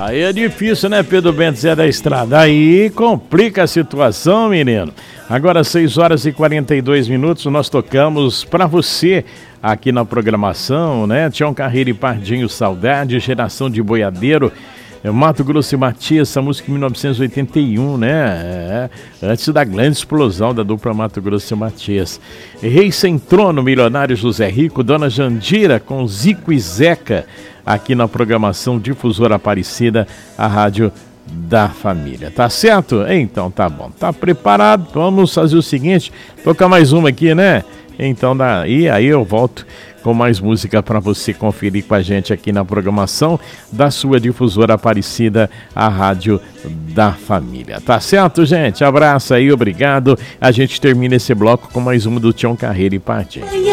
Aí é difícil, né, Pedro Bento Zé da Estrada? Aí complica a situação, menino. Agora 6h42, nós tocamos pra você aqui na programação, né? Tião Carreiro e Pardinho, Saudade, Geração de Boiadeiro, Mato Grosso e Matias, essa música em 1981, né? Antes da grande explosão da dupla Mato Grosso e Matias. Rei Sem Trono, Milionário José Rico, Dona Jandira com Zico e Zeca, aqui na programação Difusora Aparecida, a rádio da família. Tá certo? Então tá bom. Tá preparado? Vamos fazer o seguinte, tocar mais uma aqui, né? Então daí aí eu volto com mais música para você conferir com a gente aqui na programação da sua Difusora Aparecida, a rádio da família. Tá certo, gente? Abraço aí, obrigado. A gente termina esse bloco com mais uma do Tião Carreiro e Pardinho.